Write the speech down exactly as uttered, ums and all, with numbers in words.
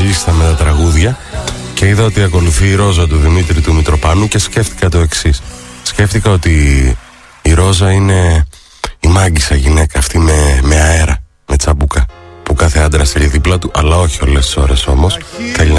λίστα με τα τραγούδια και είδα ότι ακολουθεί η Ρόζα του Δημήτρη του Μητροπάνου και σκέφτηκα το εξής. Σκέφτηκα ότι η Ρόζα είναι η μάγισσα γυναίκα αυτή με, με αέρα, με τσαμπούκα, που κάθε άντρας θέλει δίπλα του, αλλά όχι όλες τις ώρες όμως. Θέλει να